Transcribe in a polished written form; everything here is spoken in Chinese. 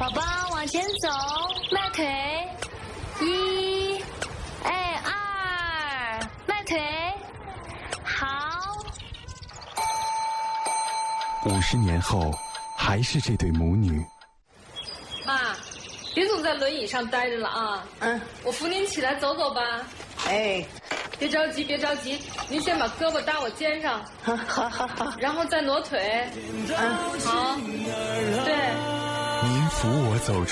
宝宝往前走，迈腿，1，2，迈腿，好。 50年后，还是这对母女。 妈，别总在轮椅上待着了啊！我扶您起来走走吧。 哎， 别着急，别着急，您先把胳膊搭我肩上， 好， 然后再挪腿。好，对。 您扶我走出